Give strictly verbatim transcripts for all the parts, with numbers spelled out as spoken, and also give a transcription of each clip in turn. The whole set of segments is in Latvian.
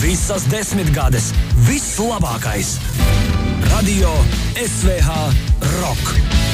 Visas desmitgades, viss labākais. Radio S V H Rock.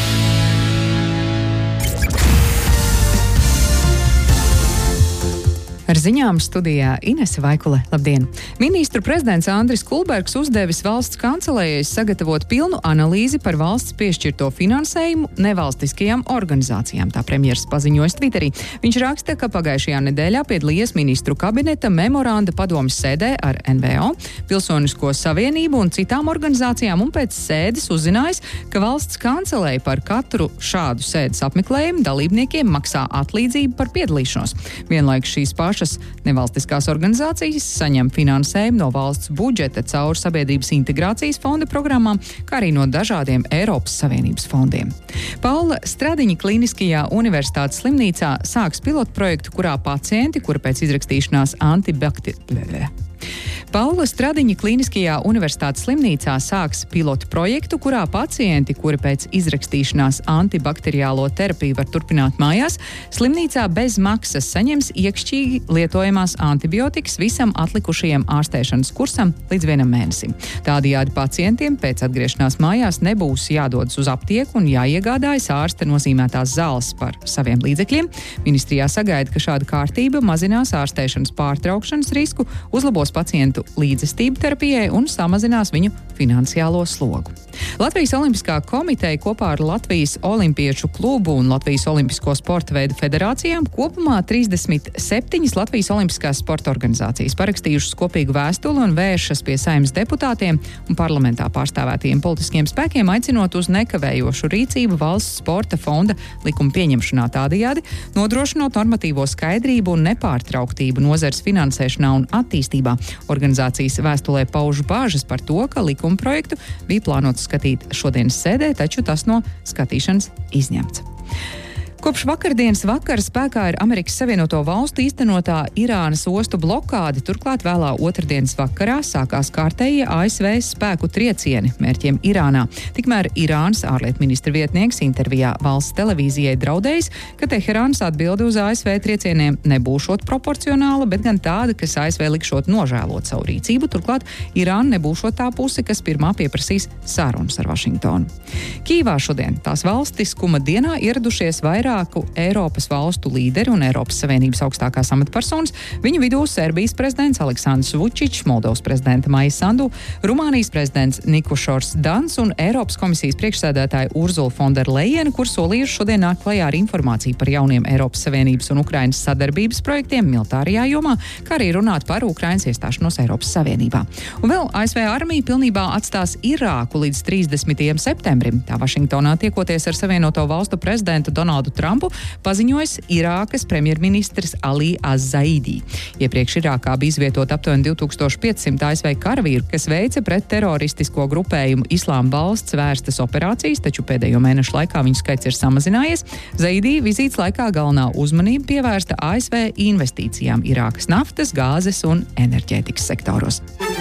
Ar ziņām studijā Inese Vaikule. Labdien! Ministru prezidents Andris Kulbergs uzdevis valsts kancelējai sagatavot pilnu analīzi par valsts piešķirto finansējumu nevalstiskajām organizācijām, tā premjers paziņojas Twitterī. Viņš raksta, ka pagājušajā nedēļā piedalījies ministru kabineta memoranda padomes sēdē ar N V O, Pilsonisko savienību un citām organizācijām, un pēc sēdes uzzinājis, ka valsts kancelēja par katru šādu sēdes apmeklējumu dalībniekiem maksā atlīdzību par piedalīšanos. Vienlaikus šīs pašas nevalstiskās organizācijas saņem finansējumu no valsts budžeta caur Sabiedrības integrācijas fonda programmām, kā arī no dažādiem Eiropas Savienības fondiem. Paula Stradiņa Kliniskajā universitātes slimnīcā sāks pilotprojektu, kurā pacienti, kuri pēc izrakstīšanās antibakteriālā Paula Stradiņa Kliniskajā universitātes slimnīcā sāks pilotu projektu, kurā pacienti, kuri pēc izrakstīšanās antibakteriālo terapiju var turpināt mājās, slimnīcā bez maksas saņems iekšķīgi lietojamās antibiotikas visam atlikušajam ārstēšanas kursam līdz vienam mēnesim. Tādējādi pacientiem pēc atgriešanās mājās nebūs jādodas uz aptieku un jāiegādājas ārsta nozīmētās zāles par saviem līdzekļiem. Ministrijā sagaida, ka šāda kārtība mazinās ārstēšanas pārtraukšanas risku, uzlabos pacientu līdzestību terapijai un samazinās viņu finansiālo slogu. Latvijas Olimpiskā komiteja kopā ar Latvijas Olimpiešu klubu un Latvijas Olimpisko sporta veidu federācijām kopumā trīsdesmit septiņas Latvijas Olimpiskās sporta organizācijas parakstījušas kopīgu vēstuli un vēršas pie Saeimas deputātiem un parlamentā pārstāvētajiem politiskiem spēkiem, aicinot uz nekavējošu rīcību valsts sporta fonda likuma pieņemšanā, tādējādi nodrošinot normatīvo skaidrību un nepārtrauktību nozares finansēšanā un attīstībā. Organizācijas vēstulē pauž bāžas par to, ka likuma projektu bija plānots skatīt šodienas sēdē, taču tas no skatīšanas izņemts. Kopš vakardienas vakara spēkā ir Amerikas Savienoto Valstu īstenotā Irānas ostu blokāde, turklāt vēlā otrdienas vakarā sākās kārtējie A S V spēku triecieni mērķiem Irānā. Tikmēr Irānas ārlietu ministra vietnieks intervijā valsts televīzijai draudējis, ka Teherānas atbilde uz A S V triecieniem nebūšot proporcionāla, bet gan tāda, kas A S V likšot nožēlot savu rīcību, turklāt Irāna nebūšot tā puse, kas pirmā pieprasīs sarunas ar Vašingtonu. Kīvā šodien tās valstiskuma dienā ieradušies vairāk Eiropas valstu līderi un Eiropas Savienības augstākās amatpersonas, viņu vidū Serbijas prezidents Aleksandrs Vučičs, Moldovas prezidenta Maija Sandu, Rumānijas prezidents Nikušors Dans un Eiropas komisijas priekšsēdētāja Urzula von der Leyena, kur solījuši šodien nāk klajā ar informāciju par jauniem Eiropas Savienības un Ukrainas sadarbības projektiem militārajā jomā, kā arī runāt par Ukrainas iestāšanos Eiropas Savienībā. Un vēl A S V armija pilnībā atstās Irāku līdz trīsdesmitajam septembrim. Tā Vašingtonā tiekoties ar Savienoto Valstu prezidentu Donaldu Trumpu paziņojis Irākas premjerministrs Ali Az-Zaidi. Iepriekš Irākā bija izvietot aptuveni divi tūkstoši piecsimt A S V karavīru, kas veica pret teroristisko grupējumu Islāma valsts vērstas operācijas, taču pēdējo mēnešu laikā viņu skaits ir samazinājies. Zaidi vizītes laikā galvenā uzmanība pievērsta A S V investīcijām Irākas naftas, gāzes un enerģētikas sektoros.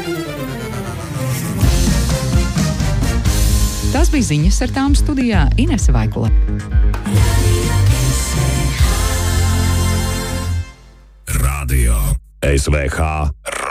Tas bija ziņas, ar tām studijā Inese Vaikule. Radio S V H